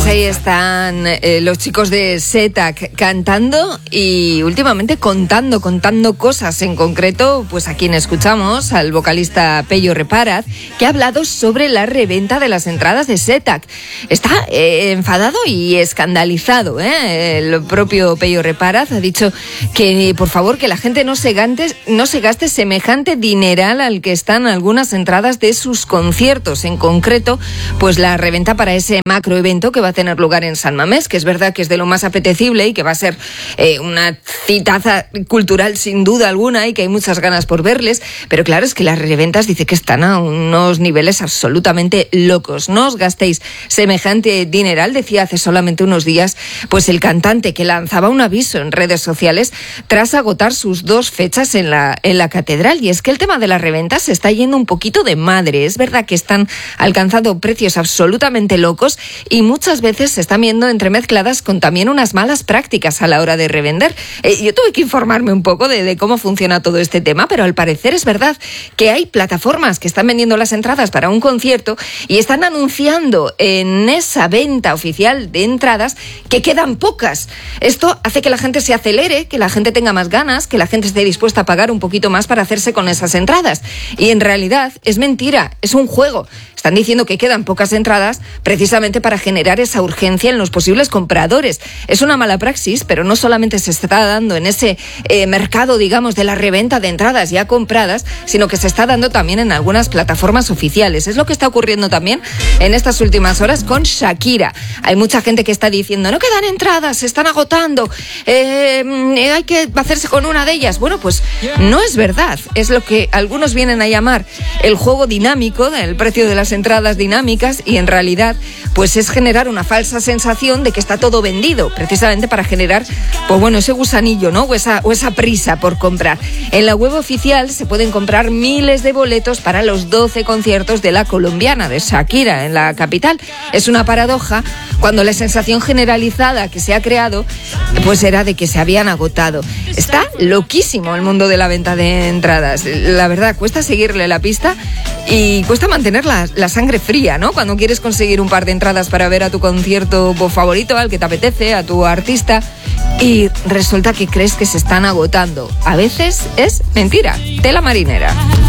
Pues ahí están los chicos de Setac cantando y últimamente contando cosas. En concreto, pues a quien escuchamos, al vocalista Pello Reparaz, que ha hablado sobre la reventa de las entradas de Setac. Está enfadado y escandalizado, ¿eh? El propio Pello Reparaz ha dicho que, por favor, que la gente no se gaste semejante dineral al que están algunas entradas de sus conciertos. En concreto, pues la reventa para ese macroevento que va a tener lugar en San Mamés, que es verdad que es de lo más apetecible y que va a ser una citaza cultural sin duda alguna y que hay muchas ganas por verles, pero claro, es que las reventas dice que están a unos niveles absolutamente locos. No os gastéis semejante dineral, decía hace solamente unos días pues el cantante, que lanzaba un aviso en redes sociales tras agotar sus 2 fechas en la catedral. Y es que el tema de las reventas se está yendo un poquito de madre. Es verdad que están alcanzando precios absolutamente locos y muchas veces se están viendo entremezcladas con también unas malas prácticas a la hora de revender. Yo tuve que informarme un poco de cómo funciona todo este tema, pero al parecer es verdad que hay plataformas que están vendiendo las entradas para un concierto y están anunciando en esa venta oficial de entradas que quedan pocas. Esto hace que la gente se acelere, que la gente tenga más ganas, que la gente esté dispuesta a pagar un poquito más para hacerse con esas entradas. Y en realidad es mentira, es un juego. Están diciendo que quedan pocas entradas precisamente para generar esa urgencia en los posibles compradores. Es una mala praxis, pero no solamente se está dando en ese mercado, digamos, de la reventa de entradas ya compradas, sino que se está dando también en algunas plataformas oficiales. Es lo que está ocurriendo también en estas últimas horas con Shakira. Hay mucha gente que está diciendo, no quedan entradas, se están agotando, hay que hacerse con una de ellas. Bueno, pues no es verdad. Es lo que algunos vienen a llamar el juego dinámico, el precio de las entradas dinámicas, y en realidad pues es generar una falsa sensación de que está todo vendido, precisamente para generar pues bueno, ese gusanillo, ¿no? O esa prisa por comprar. En la web oficial se pueden comprar miles de boletos para los 12 conciertos de la colombiana, de Shakira, en la capital. Es una paradoja cuando la sensación generalizada que se ha creado pues era de que se habían agotado. Está loquísimo el mundo de la venta de entradas. La verdad, cuesta seguirle la pista y cuesta mantener la sangre fría, ¿no? Cuando quieres conseguir un par de entradas para ver a tu concierto favorito, al que te apetece, a tu artista, y resulta que crees que se están agotando. A veces es mentira. Tela marinera.